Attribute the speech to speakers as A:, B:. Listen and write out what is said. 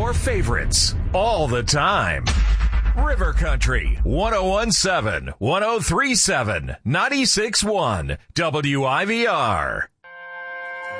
A: your favorites all the time. River Country, 1017, 1037, 96.1, WIVR.